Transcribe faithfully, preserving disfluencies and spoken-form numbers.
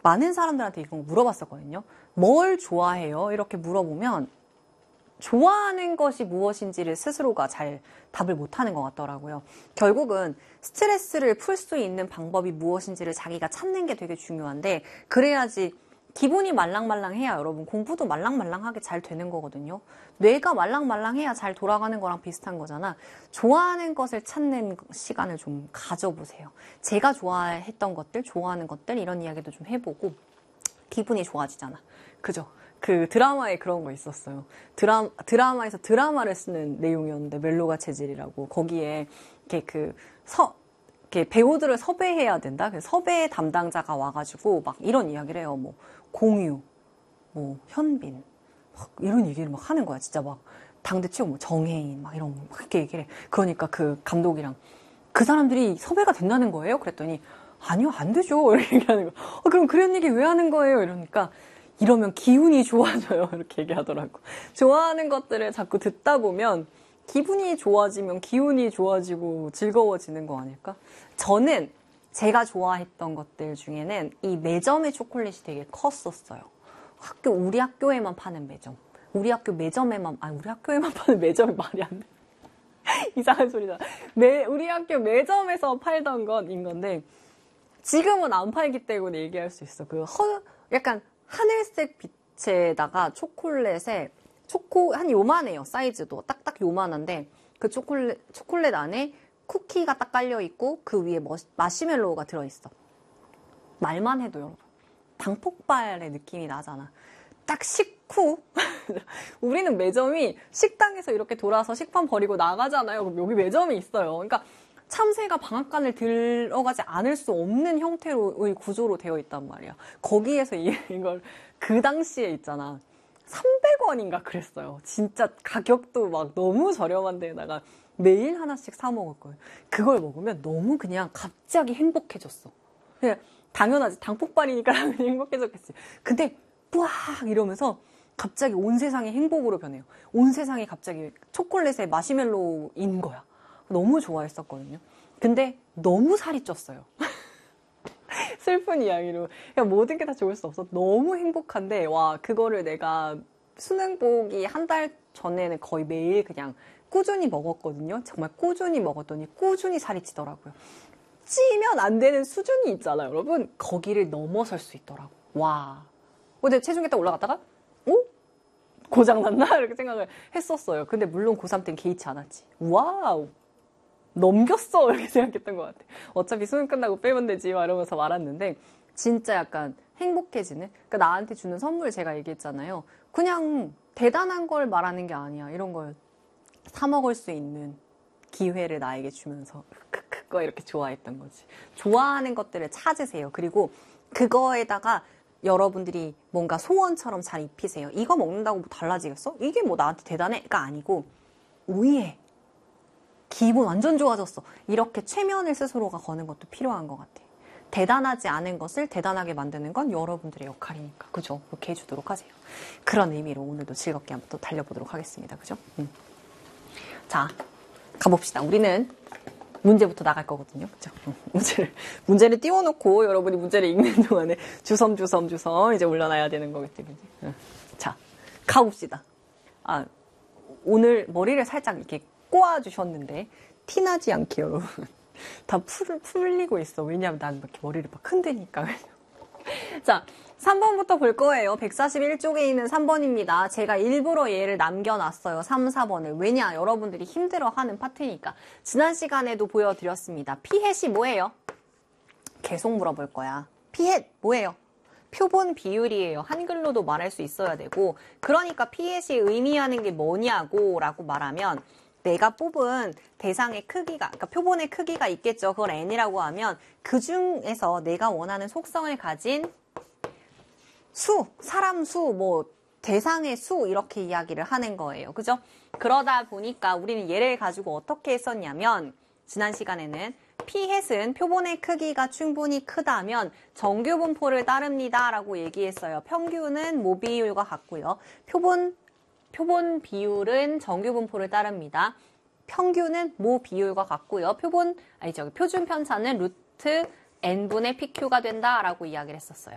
많은 사람들한테 이거 물어봤었거든요. 뭘 좋아해요? 이렇게 물어보면 좋아하는 것이 무엇인지를 스스로가 잘 답을 못하는 것 같더라고요. 결국은 스트레스를 풀 수 있는 방법이 무엇인지를 자기가 찾는 게 되게 중요한데 그래야지 기분이 말랑말랑해야 여러분 공부도 말랑말랑하게 잘 되는 거거든요. 뇌가 말랑말랑해야 잘 돌아가는 거랑 비슷한 거잖아. 좋아하는 것을 찾는 시간을 좀 가져보세요. 제가 좋아했던 것들, 좋아하는 것들 이런 이야기도 좀 해보고 기분이 좋아지잖아. 그죠? 그 드라마에 그런 거 있었어요. 드라, 드라마에서 드라마를 쓰는 내용이었는데 멜로가 체질이라고 거기에 이렇게 그 서, 이렇게 배우들을 섭외해야 된다. 그래서 섭외 담당자가 와가지고 막 이런 이야기를 해요. 뭐 공유, 뭐 현빈, 막 이런 얘기를 막 하는 거야. 진짜 막 당대 최고 뭐 정혜인 막 이런 막 이렇게 얘기를 해. 그러니까 그 감독이랑 그 사람들이 섭외가 된다는 거예요. 그랬더니 아니요 안 되죠. 이렇게 얘기하는 거. 어, 그럼 그런 얘기 왜 하는 거예요? 이러니까. 이러면 기분이 좋아져요. 이렇게 얘기하더라고. 좋아하는 것들을 자꾸 듣다 보면 기분이 좋아지면 기운이 좋아지고 즐거워지는 거 아닐까? 저는 제가 좋아했던 것들 중에는 이 매점의 초콜릿이 되게 컸었어요. 학교, 우리 학교에만 파는 매점. 우리 학교 매점에만, 아니, 우리 학교에만 파는 매점이 말이 안 돼. 이상한 소리다. 매, 우리 학교 매점에서 팔던 것인 건데, 지금은 안 팔기 때문에 얘기할 수 있어. 그 허, 약간, 하늘색 빛에다가 초콜릿에 초코 한 요만해요. 사이즈도 딱딱 요만한데 그 초콜릿 초콜릿 안에 쿠키가 딱 깔려 있고 그 위에 머, 마시멜로우가 들어 있어. 말만 해도 여러분 당폭발의 느낌이 나잖아. 딱 식후 우리는 매점이 식당에서 이렇게 돌아서 식판 버리고 나가잖아요. 그럼 여기 매점이 있어요. 그러니까 참새가 방앗간을 들어가지 않을 수 없는 형태로의 구조로 되어 있단 말이야. 거기에서 이걸 그 당시에 있잖아. 삼백 원인가 그랬어요. 진짜 가격도 막 너무 저렴한 데에다가 매일 하나씩 사 먹을 거예요. 그걸 먹으면 너무 그냥 갑자기 행복해졌어. 그냥 당연하지. 당폭발이니까 당연히 행복해졌겠지. 근데 뿌악 이러면서 갑자기 온 세상이 행복으로 변해요. 온 세상이 갑자기 초콜릿에 마시멜로우인 거야. 너무 좋아했었거든요. 근데 너무 살이 쪘어요. 슬픈 이야기로. 그냥 모든 게 다 좋을 수 없어. 너무 행복한데, 와, 그거를 내가 수능 보기 한 달 전에는 거의 매일 그냥 꾸준히 먹었거든요. 정말 꾸준히 먹었더니 꾸준히 살이 찌더라고요. 찌면 안 되는 수준이 있잖아요, 여러분. 거기를 넘어설 수 있더라고. 와. 근데 체중이 딱 올라갔다가, 어? 고장났나? 이렇게 생각을 했었어요. 근데 물론 고삼 땐 개의치 않았지. 와우. 넘겼어 이렇게 생각했던 것 같아. 어차피 수능 끝나고 빼면 되지 막 이러면서 말았는데 진짜 약간 행복해지는. 그러니까 나한테 주는 선물 제가 얘기했잖아요. 그냥 대단한 걸 말하는 게 아니야. 이런 걸 사 먹을 수 있는 기회를 나에게 주면서 그거 이렇게 좋아했던 거지. 좋아하는 것들을 찾으세요. 그리고 그거에다가 여러분들이 뭔가 소원처럼 잘 입히세요. 이거 먹는다고 뭐 달라지겠어? 이게 뭐 나한테 대단해?가 아니고 오예. 기분 완전 좋아졌어. 이렇게 최면을 스스로가 거는 것도 필요한 것 같아요. 대단하지 않은 것을 대단하게 만드는 건 여러분들의 역할이니까. 그죠? 그렇게 해주도록 하세요. 그런 의미로 오늘도 즐겁게 한번 또 달려보도록 하겠습니다. 그죠? 음. 자, 가봅시다. 우리는 문제부터 나갈 거거든요. 그죠? 음. 문제를, 문제를 띄워놓고 여러분이 문제를 읽는 동안에 주섬주섬 주섬 이제 올려놔야 되는 거겠지. 그지? 음. 자, 가봅시다. 아, 오늘 머리를 살짝 이렇게 꼬아주셨는데 티나지 않게 여러분 다 풀, 풀리고 있어. 왜냐하면 난 이렇게 머리를 막 흔드니까. 자, 삼 번부터 볼 거예요. 백사십일 쪽에 있는 삼 번입니다. 제가 일부러 얘를 남겨놨어요. 삼, 사 번을. 왜냐? 여러분들이 힘들어하는 파트니까. 지난 시간에도 보여드렸습니다. 피헷이 뭐예요? 계속 물어볼 거야. 피헷 뭐예요? 표본 비율이에요. 한글로도 말할 수 있어야 되고. 그러니까 피헷이 의미하는 게 뭐냐고 라고 말하면 내가 뽑은 대상의 크기가, 그러니까 표본의 크기가 있겠죠. 그걸 n이라고 하면 그 중에서 내가 원하는 속성을 가진 수, 사람 수, 뭐 대상의 수 이렇게 이야기를 하는 거예요. 그죠? 그러다 보니까 우리는 얘를 가지고 어떻게 했었냐면 지난 시간에는 피헷은 표본의 크기가 충분히 크다면 정규 분포를 따릅니다 라고 얘기했어요. 평균은 모 비율과 같고요. 표본 표본 비율은 정규 분포를 따릅니다. 평균은 모 비율과 같고요. 표본, 아니 저기 표준 편차는 루트 n분의 pq가 된다라고 이야기를 했었어요.